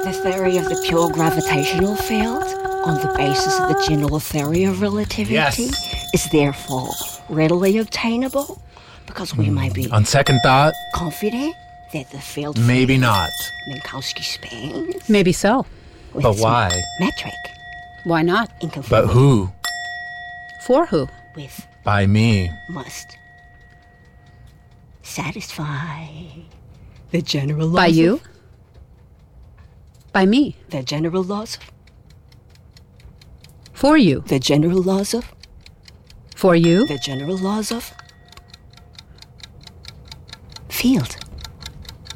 The theory of the pure gravitational field, on the basis of the general theory of relativity, is therefore readily obtainable, because we may be On second thought, confident that the field maybe not. Minkowski spans Maybe so. with But its why? metric Why not? in But conformity who? For who? with By me. must satisfy the general laws By you? of, By me? the general laws of, For you? the general laws of, For you? the general laws of field.